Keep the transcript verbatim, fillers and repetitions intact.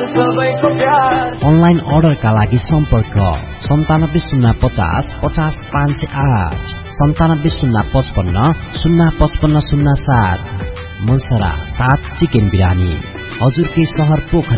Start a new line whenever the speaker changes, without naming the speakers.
Online अर्डरका लागि सम्पर्क सन्तानब्बे शून्य पचास पचास पाँच सय आठ सन्तानब्बे शून्य पचपन्न शून्य पचपन्न शून्य सात। मुसरा ताज चिकन बिरानी हजुरकै सहर पोखरा।